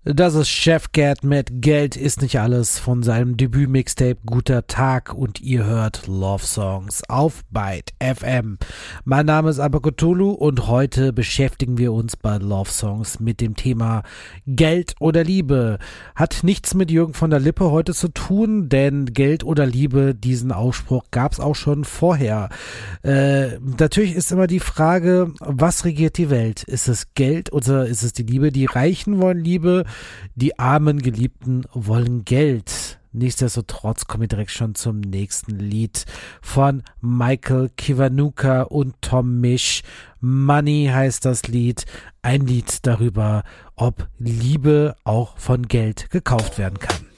Das ist Chef Cat mit Geld ist nicht alles von seinem Debüt-Mixtape Guter Tag und ihr hört Love Songs auf Byte FM. Mein Name ist Abba Cthulhu und heute beschäftigen wir uns bei Love Songs mit dem Thema Geld oder Liebe. Hat nichts mit Jürgen von der Lippe heute zu tun, denn Geld oder Liebe, diesen Ausspruch gab es auch schon vorher. Natürlich ist immer die Frage, was regiert die Welt? Ist es Geld oder ist es die Liebe? Die Reichen wollen Liebe, die armen Geliebten wollen Geld. Nichtsdestotrotz kommen wir direkt schon zum nächsten Lied von Michael Kiwanuka und Tom Misch. Money heißt das Lied. Ein Lied darüber, ob Liebe auch von Geld gekauft werden kann.